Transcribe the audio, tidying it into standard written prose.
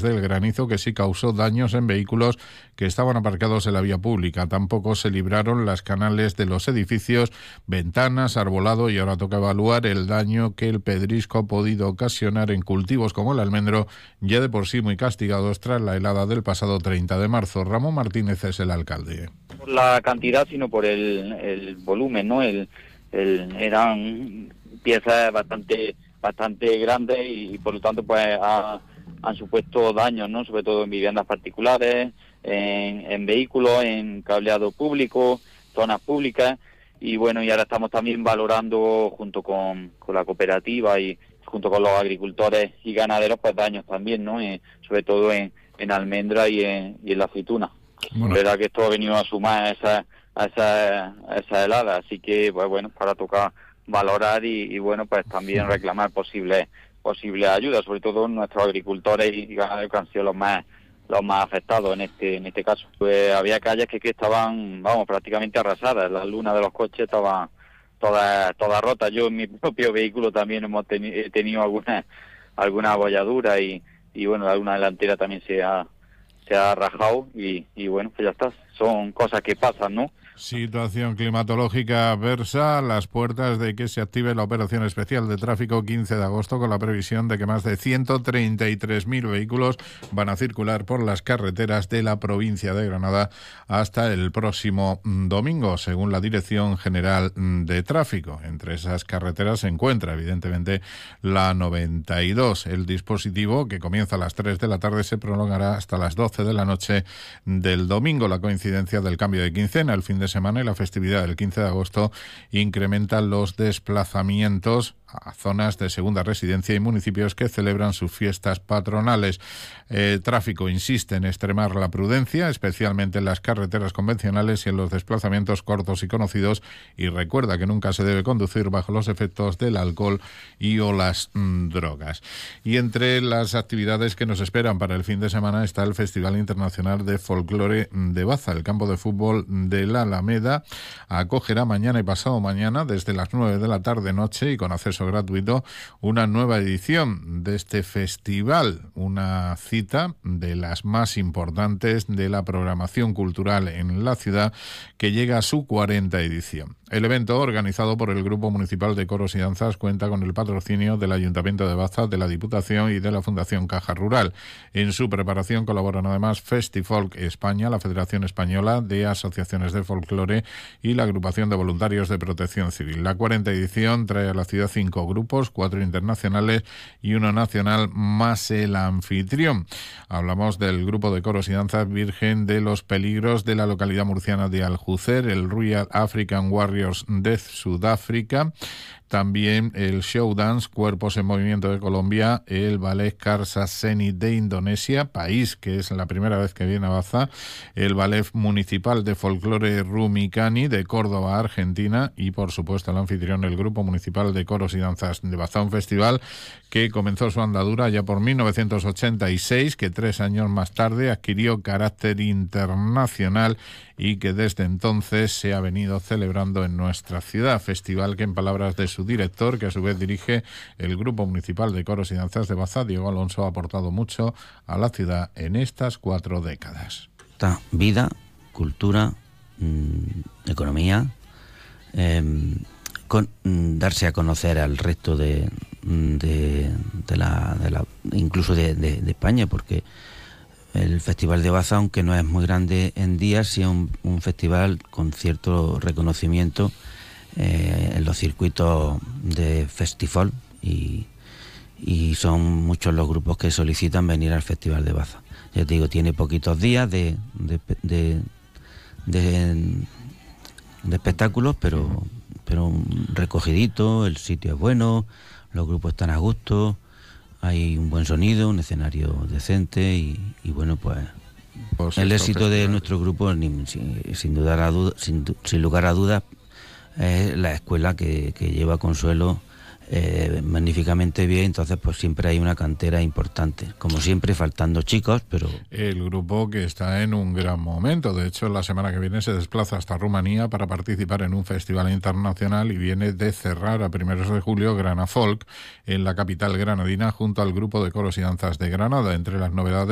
del granizo que sí causó daños en vehículos que estaban aparcados en la vía pública. Tampoco se libraron las canales de los edificios, ventanas, arbolado, y ahora toca evaluar el daño que el pedrisco ha podido ocasionar en cultivos como el almendro, ya de por sí muy castigados tras la helada del pasado 30 de marzo. Ramón Martínez es el alcalde. Por la cantidad, sino por el volumen, ¿no? Eran piezas bastante grandes y por lo tanto pues han supuesto daños, ¿no? Sobre todo en viviendas particulares, en vehículos, en cableado público, zonas públicas, y bueno, y ahora estamos también valorando junto con la cooperativa y junto con los agricultores y ganaderos pues daños también, ¿no? Sobre todo en almendra y en la aceituna. Bueno. Verdad que esto ha venido a sumar a esa helada, así que pues bueno, para tocar valorar y bueno, pues también reclamar posibles ayudas, sobre todo nuestros agricultores y ganaderos que han sido los más afectados en este caso. Pues había calles que estaban, prácticamente arrasadas, las lunas de los coches estaban todas rotas. Yo en mi propio vehículo también he tenido alguna abolladura y bueno, la luna delantera también se ha rajado y bueno, pues ya está. Son cosas que pasan, ¿no? Situación climatológica adversa, las puertas de que se active la operación especial de tráfico 15 de agosto con la previsión de que más de 133.000 vehículos van a circular por las carreteras de la provincia de Granada hasta el próximo domingo, según la Dirección General de Tráfico. Entre esas carreteras se encuentra, evidentemente, la 92. El dispositivo, que comienza a las 3 de la tarde, se prolongará hasta las 12 de la noche del domingo. La coincidencia del cambio de quincena, el fin de semana y la festividad del 15 de agosto incrementan los desplazamientos a zonas de segunda residencia y municipios que celebran sus fiestas patronales. Tráfico insiste en extremar la prudencia, especialmente en las carreteras convencionales y en los desplazamientos cortos y conocidos, y recuerda que nunca se debe conducir bajo los efectos del alcohol y o las drogas. Y entre las actividades que nos esperan para el fin de semana está el Festival Internacional de Folclore de Baza. El campo de fútbol de la Alameda acogerá mañana y pasado mañana desde las 9 de la tarde-noche y con acceso gratuito una nueva edición de este festival, una cita de las más importantes de la programación cultural en la ciudad que llega a su 40ª edición. El evento, organizado por el Grupo Municipal de Coros y Danzas, cuenta con el patrocinio del Ayuntamiento de Baza, de la Diputación y de la Fundación Caja Rural. En su preparación colaboran además Festifolk España, la Federación Española de Asociaciones de Folclore y la Agrupación de Voluntarios de Protección Civil. La 40ª edición trae a la ciudad 5 grupos, 4 internacionales y 1 nacional, más el anfitrión. Hablamos del grupo de coros y danzas Virgen de los Peligros de la localidad murciana de Aljucer, el Royal African Warriors de Sudáfrica, también el Show Dance Cuerpos en Movimiento de Colombia, el Ballet Karsaseni de Indonesia, país que es la primera vez que viene a Baza, el Ballet Municipal de Folclore Rumicani de Córdoba, Argentina, y por supuesto el anfitrión, el Grupo Municipal de Coros y Danzas de Baza, un festival que comenzó su andadura ya por 1986, que 3 años más tarde adquirió carácter internacional y que desde entonces se ha venido celebrando en nuestra ciudad. Festival que, en palabras de su director, que a su vez dirige el Grupo Municipal de Coros y Danzas de Baza, Diego Alonso, ha aportado mucho a la ciudad en estas 4 décadas. Vida, cultura, economía, darse a conocer al resto de la incluso de España, porque el Festival de Baza, aunque no es muy grande en días, sí es un festival con cierto reconocimiento en los circuitos de festival y son muchos los grupos que solicitan venir al Festival de Baza. Ya te digo, tiene poquitos días de espectáculos, pero recogidito, el sitio es bueno, los grupos están a gusto, hay un buen sonido, un escenario decente y bueno, pues el éxito de nuestro grupo, sin lugar a dudas, es la escuela que lleva Consuelo magníficamente bien. Entonces pues siempre hay una cantera importante, como siempre, faltando chicos, pero el grupo que está en un gran momento. De hecho, la semana que viene se desplaza hasta Rumanía para participar en un festival internacional y viene de cerrar a 1 de julio Grana Folk en la capital granadina junto al Grupo de Coros y Danzas de Granada. Entre las novedades,